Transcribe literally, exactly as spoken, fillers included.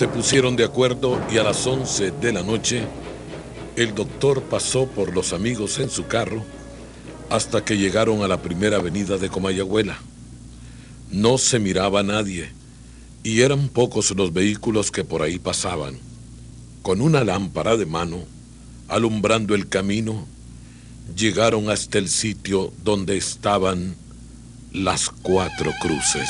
Se pusieron de acuerdo y a las once de la noche, el doctor pasó por los amigos en su carro hasta que llegaron a la primera avenida de Comayagüela. No se miraba a nadie y eran pocos los vehículos que por ahí pasaban. Con una lámpara de mano, alumbrando el camino, llegaron hasta el sitio donde estaban las cuatro cruces.